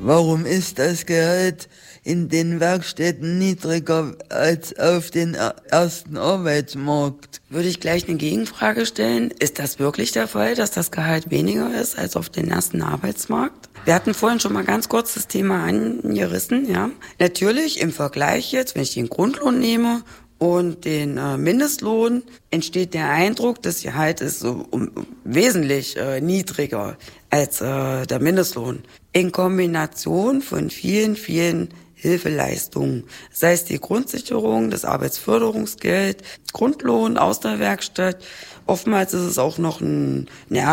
Warum ist das Gehalt in den Werkstätten niedriger als auf den ersten Arbeitsmarkt? Würde ich gleich eine Gegenfrage stellen. Ist das wirklich der Fall, dass das Gehalt weniger ist als auf den ersten Arbeitsmarkt? Wir hatten vorhin schon mal ganz kurz das Thema angerissen, ja. Natürlich im Vergleich jetzt, wenn ich den Grundlohn nehme und den Mindestlohn, entsteht der Eindruck, das Gehalt ist so wesentlich niedriger als der Mindestlohn. In Kombination von vielen, vielen Hilfeleistungen, sei es die Grundsicherung, das Arbeitsförderungsgeld, Grundlohn aus der Werkstatt. Oftmals ist es auch noch eine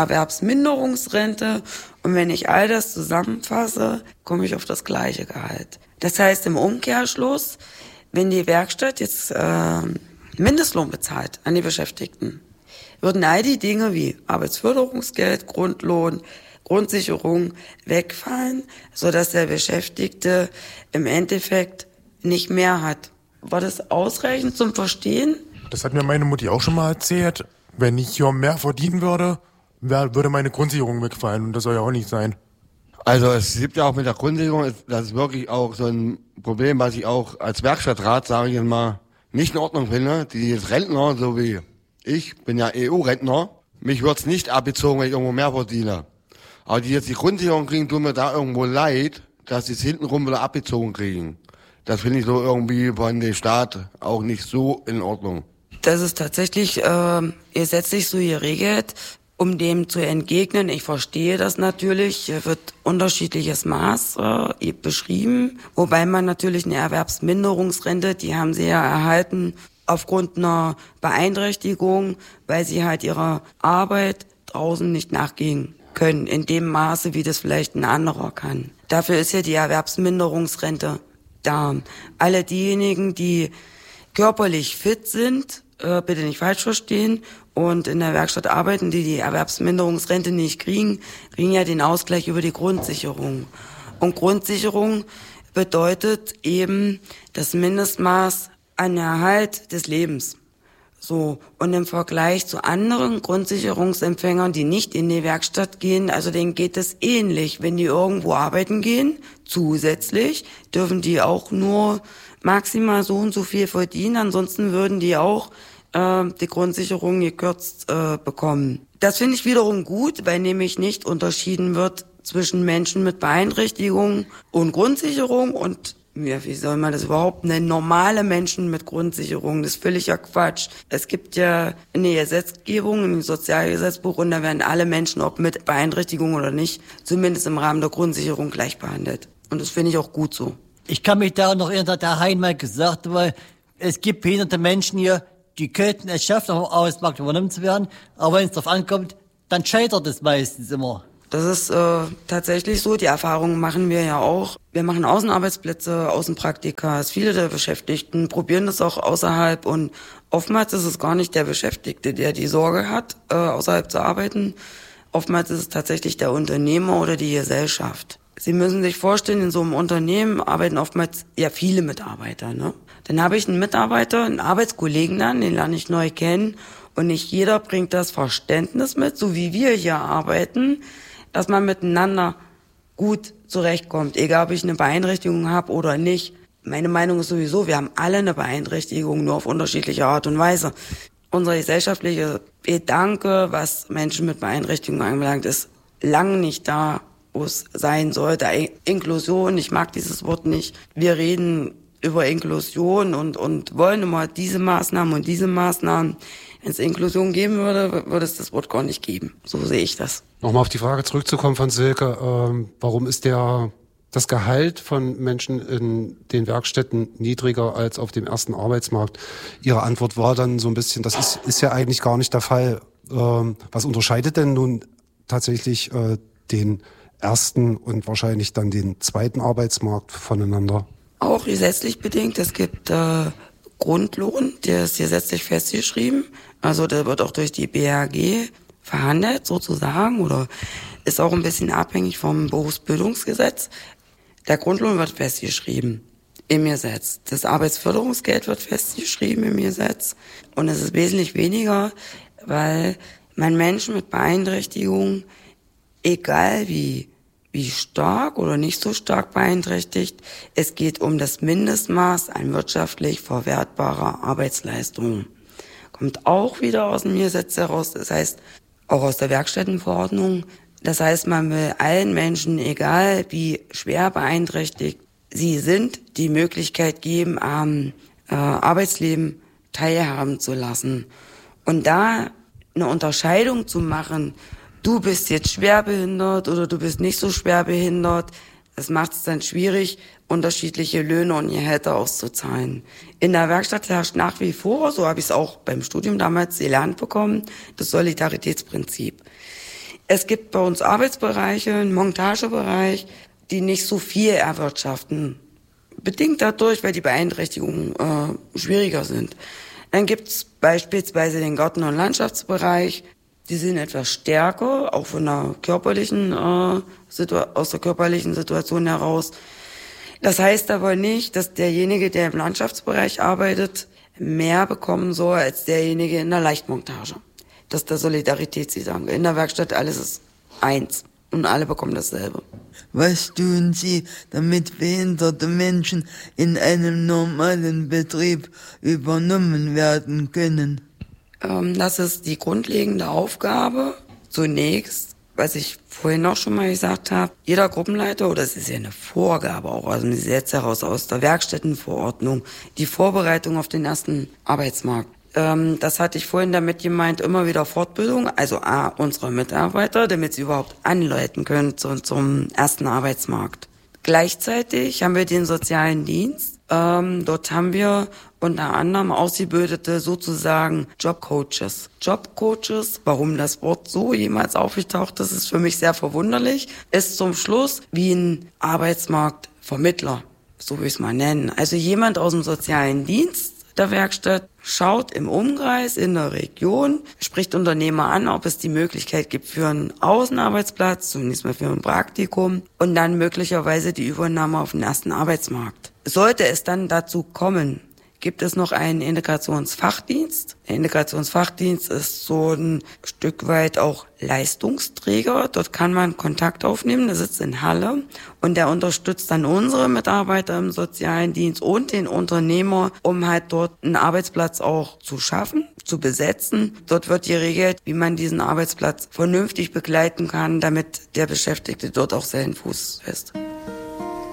Erwerbsminderungsrente. Und wenn ich all das zusammenfasse, komme ich auf das gleiche Gehalt. Das heißt im Umkehrschluss, wenn die Werkstatt jetzt Mindestlohn bezahlt an die Beschäftigten, würden all die Dinge wie Arbeitsförderungsgeld, Grundlohn, Grundsicherung wegfallen, sodass der Beschäftigte im Endeffekt nicht mehr hat. War das ausreichend zum Verstehen? Das hat mir meine Mutti auch schon mal erzählt. Wenn ich hier mehr verdienen würde, würde meine Grundsicherung wegfallen und das soll ja auch nicht sein. Also es gibt ja auch mit der Grundsicherung, das ist wirklich auch so ein Problem, was ich auch als Werkstattrat, sage ich jetzt mal, nicht in Ordnung finde. Die jetzt Rentner, so wie ich, bin ja EU-Rentner, mich wird's nicht abgezogen, wenn ich irgendwo mehr verdiene. Aber die jetzt die Grundsicherung kriegen, tun mir da irgendwo leid, dass sie es hintenrum wieder abgezogen kriegen. Das finde ich so irgendwie von dem Staat auch nicht so in Ordnung. Das ist tatsächlich gesetzlich so geregelt, um dem zu entgegnen. Ich verstehe das natürlich, hier wird unterschiedliches Maß beschrieben, wobei man natürlich eine Erwerbsminderungsrente, die haben sie ja erhalten aufgrund einer Beeinträchtigung, weil sie halt ihrer Arbeit draußen nicht nachgehen können, in dem Maße, wie das vielleicht ein anderer kann. Dafür ist ja die Erwerbsminderungsrente da. Alle diejenigen, die körperlich fit sind, bitte nicht falsch verstehen, und in der Werkstatt arbeiten, die Erwerbsminderungsrente nicht kriegen, kriegen ja den Ausgleich über die Grundsicherung. Und Grundsicherung bedeutet eben das Mindestmaß an Erhalt des Lebens. So, und im Vergleich zu anderen Grundsicherungsempfängern, die nicht in die Werkstatt gehen, also denen geht es ähnlich. Wenn die irgendwo arbeiten gehen, zusätzlich dürfen die auch nur maximal so und so viel verdienen, ansonsten würden die auch die Grundsicherung gekürzt bekommen. Das finde ich wiederum gut, weil nämlich nicht unterschieden wird zwischen Menschen mit Beeinträchtigungen und Grundsicherung und ja, wie soll man das überhaupt nennen? Normale Menschen mit Grundsicherung, das ist völliger Quatsch. Es gibt ja eine Gesetzgebung, ein Sozialgesetzbuch, und da werden alle Menschen, ob mit Beeinträchtigung oder nicht, zumindest im Rahmen der Grundsicherung gleich behandelt. Und das finde ich auch gut so. Ich kann mich da noch erinnern, der Heinmal gesagt, weil es gibt behinderte Menschen hier, die könnten es schaffen, auf dem Arbeitsmarkt übernommen zu werden, aber wenn es darauf ankommt, dann scheitert es meistens immer. Das ist tatsächlich so, die Erfahrungen machen wir ja auch. Wir machen Außenarbeitsplätze, Außenpraktika. Viele der Beschäftigten probieren das auch außerhalb, und oftmals ist es gar nicht der Beschäftigte, der die Sorge hat, außerhalb zu arbeiten. Oftmals ist es tatsächlich der Unternehmer oder die Gesellschaft. Sie müssen sich vorstellen, in so einem Unternehmen arbeiten oftmals ja viele Mitarbeiter, ne? Dann habe ich einen Mitarbeiter, einen Arbeitskollegen dann, den lerne ich neu kennen, und nicht jeder bringt das Verständnis mit, so wie wir hier arbeiten, dass man miteinander gut zurechtkommt, egal ob ich eine Beeinträchtigung habe oder nicht. Meine Meinung ist sowieso, wir haben alle eine Beeinträchtigung, nur auf unterschiedliche Art und Weise. Unser gesellschaftlicher Gedanke, was Menschen mit Beeinträchtigungen anbelangt, ist lange nicht da, wo es sein sollte. Inklusion, ich mag dieses Wort nicht. Wir reden über Inklusion und wollen immer diese Maßnahmen und diese Maßnahmen. Wenn es Inklusion geben würde, würde es das Wort gar nicht geben. So sehe ich das. Nochmal auf die Frage zurückzukommen von Silke, warum ist das Gehalt von Menschen in den Werkstätten niedriger als auf dem ersten Arbeitsmarkt? Ihre Antwort war dann so ein bisschen, das ist ja eigentlich gar nicht der Fall. Was unterscheidet denn nun tatsächlich den ersten und wahrscheinlich dann den zweiten Arbeitsmarkt voneinander? Auch gesetzlich bedingt. Es gibt Grundlohn, der ist gesetzlich festgeschrieben. Also der wird auch durch die BAG verhandelt sozusagen, oder ist auch ein bisschen abhängig vom Berufsbildungsgesetz. Der Grundlohn wird festgeschrieben im Gesetz. Das Arbeitsförderungsgeld wird festgeschrieben im Gesetz. Und es ist wesentlich weniger, weil man Menschen mit Beeinträchtigung, egal wie wie stark oder nicht so stark beeinträchtigt. Es geht um das Mindestmaß an wirtschaftlich verwertbarer Arbeitsleistung. Kommt auch wieder aus dem Gesetz heraus, das heißt auch aus der Werkstättenverordnung. Das heißt, man will allen Menschen, egal wie schwer beeinträchtigt sie sind, die Möglichkeit geben, am Arbeitsleben teilhaben zu lassen. Und da eine Unterscheidung zu machen, du bist jetzt schwerbehindert oder du bist nicht so schwerbehindert, das macht es dann schwierig, unterschiedliche Löhne und Gehälter auszuzahlen. In der Werkstatt herrscht nach wie vor, so habe ich es auch beim Studium damals gelernt bekommen, das Solidaritätsprinzip. Es gibt bei uns Arbeitsbereiche, einen Montagebereich, die nicht so viel erwirtschaften. Bedingt dadurch, weil die Beeinträchtigungen schwieriger sind. Dann gibt's beispielsweise den Garten- und Landschaftsbereich. Die sind etwas stärker, auch von der körperlichen, aus der körperlichen Situation heraus. Das heißt aber nicht, dass derjenige, der im Landschaftsbereich arbeitet, mehr bekommen soll als derjenige in der Leichtmontage. Das ist der Solidaritätsgedanke. In der Werkstatt alles ist eins und alle bekommen dasselbe. Was tun Sie, damit behinderte Menschen in einem normalen Betrieb übernommen werden können? Das ist die grundlegende Aufgabe. Zunächst, was ich vorhin auch schon mal gesagt habe, jeder Gruppenleiter, oder es ist ja eine Vorgabe auch aus dem Gesetz heraus, aus der Werkstättenverordnung, die Vorbereitung auf den ersten Arbeitsmarkt. Das hatte ich vorhin damit gemeint, immer wieder Fortbildung, also unserer Mitarbeiter, damit sie überhaupt anleiten können zum ersten Arbeitsmarkt. Gleichzeitig haben wir den sozialen Dienst. Dort haben wir unter anderem ausgebildete sozusagen Jobcoaches. Jobcoaches, warum das Wort so jemals aufgetaucht ist, ist für mich sehr verwunderlich, ist zum Schluss wie ein Arbeitsmarktvermittler, so will ich es mal nennen. Also jemand aus dem sozialen Dienst der Werkstatt schaut im Umkreis, in der Region, spricht Unternehmer an, ob es die Möglichkeit gibt für einen Außenarbeitsplatz, zunächst mal für ein Praktikum und dann möglicherweise die Übernahme auf den ersten Arbeitsmarkt. Sollte es dann dazu kommen, gibt es noch einen Integrationsfachdienst. Der Integrationsfachdienst ist so ein Stück weit auch Leistungsträger. Dort kann man Kontakt aufnehmen, der sitzt in Halle und der unterstützt dann unsere Mitarbeiter im sozialen Dienst und den Unternehmer, um halt dort einen Arbeitsplatz auch zu schaffen, zu besetzen. Dort wird geregelt, wie man diesen Arbeitsplatz vernünftig begleiten kann, damit der Beschäftigte dort auch seinen Fuß fest.